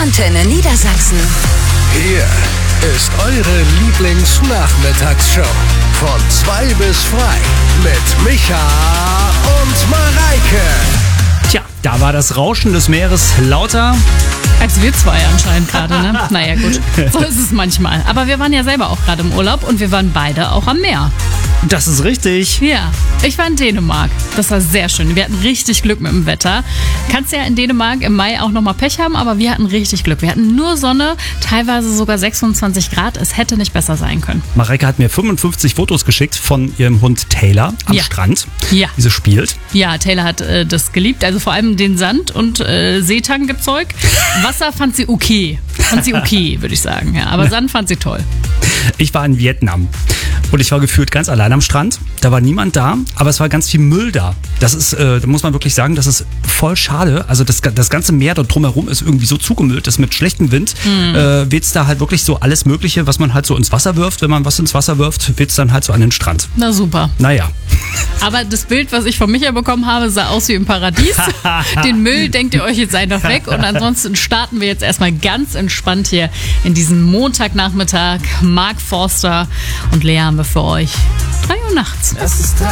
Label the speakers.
Speaker 1: Antenne Niedersachsen.
Speaker 2: Hier ist eure Lieblingsnachmittagsshow. Von 2 bis 3 mit Micha und Mareike.
Speaker 3: Tja, da war das Rauschen des Meeres lauter.
Speaker 4: Als wir zwei anscheinend gerade, ne? Naja, gut. So ist es manchmal. Aber wir waren ja selber auch gerade im Urlaub und wir waren beide auch am Meer.
Speaker 3: Das ist richtig.
Speaker 4: Ja, ich war in Dänemark. Das war sehr schön. Wir hatten richtig Glück mit dem Wetter. Kannst ja in Dänemark im Mai auch nochmal Pech haben, aber wir hatten richtig Glück. Wir hatten nur Sonne, teilweise sogar 26 Grad. Es hätte nicht besser sein können.
Speaker 3: Mareike hat mir 55 Fotos geschickt von ihrem Hund Taylor am Strand,
Speaker 4: Ja.
Speaker 3: wie sie spielt.
Speaker 4: Ja, Taylor hat das geliebt. Also vor allem den Sand und Seetanggezeug. Wasser fand sie okay. Würde ich sagen. Ja. Aber Sand fand sie toll.
Speaker 3: Ich war in Vietnam und ich war gefühlt ganz allein am Strand. Da war niemand da, aber es war ganz viel Müll da. Das ist, da muss man wirklich sagen, das ist voll schade. Also das ganze Meer dort drumherum ist irgendwie so zugemüllt, dass mit schlechtem Wind weht's da halt wirklich so alles Mögliche, was man halt so ins Wasser wirft. Wenn man was ins Wasser wirft, weht's dann halt so an den Strand.
Speaker 4: Na super.
Speaker 3: Naja.
Speaker 4: Aber das Bild, was ich von Micha bekommen habe, sah aus wie im Paradies. Den Müll denkt ihr euch jetzt einfach weg. Und ansonsten starten wir jetzt erstmal ganz entspannt hier in diesen Montagnachmittag. Mark Forster und Lea haben wir für euch. 3 Uhr nachts.
Speaker 2: Es ist